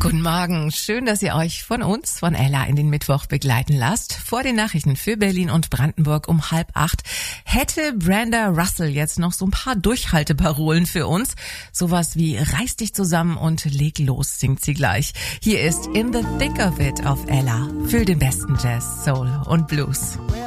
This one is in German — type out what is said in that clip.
Guten Morgen, schön, dass ihr euch von uns, von Ella, in den Mittwoch begleiten lasst. Vor den Nachrichten für Berlin und Brandenburg um 7:30 hätte Brenda Russell jetzt noch so ein paar Durchhalteparolen für uns. Sowas wie reiß dich zusammen und leg los, singt sie gleich. Hier ist In the Thick of It auf Ella. Für den besten Jazz, Soul und Blues.